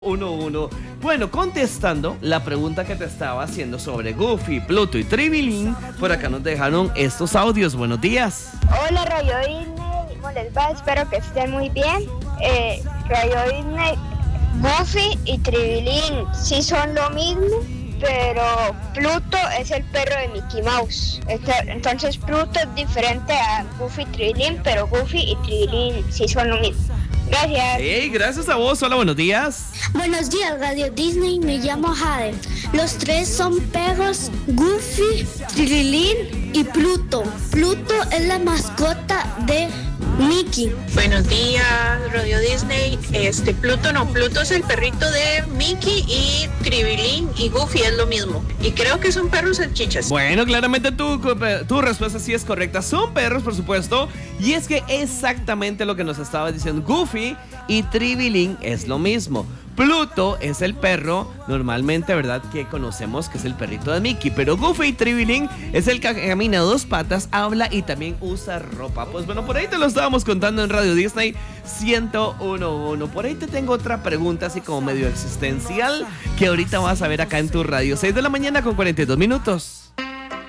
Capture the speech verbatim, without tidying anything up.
Uno, uno. Bueno, contestando la pregunta que te estaba haciendo sobre Goofy, Pluto y Tribilín, por acá nos dejaron estos audios. Buenos días. Hola Radio Disney, ¿cómo les va? Espero que estén muy bien. Eh, Radio Disney, Goofy y Tribilín sí son lo mismo, pero Pluto es el perro de Mickey Mouse. Entonces Pluto es diferente a Goofy y Tribilín, pero Goofy y Tribilín sí son lo mismo. Gracias. Hey, gracias a vos. Hola, buenos días. Buenos días, Radio Disney. Me llamo Jade. Los tres son perros: Goofy, Trililín y Pluto. Pluto es la mascota de Mickey. Buenos días, Radio Disney. Este, Pluto no, Pluto es el perrito de Mickey y Tribilín y Goofy es lo mismo. Y creo que son perros salchichas. Bueno, claramente tu, tu respuesta sí es correcta. Son perros, por supuesto. Y es que exactamente lo que nos estaba diciendo Goofy y Tribilín es lo mismo. Pluto es el perro, normalmente, ¿verdad?, que conocemos que es el perrito de Mickey. Pero Goofy y Tribilín es el que camina a dos patas, habla y también usa ropa. Pues bueno, por ahí te lo estábamos contando en Radio Disney ciento uno punto uno. Por ahí te tengo otra pregunta así como medio existencial que ahorita vas a ver acá en tu radio. seis de la mañana con cuarenta y dos minutos.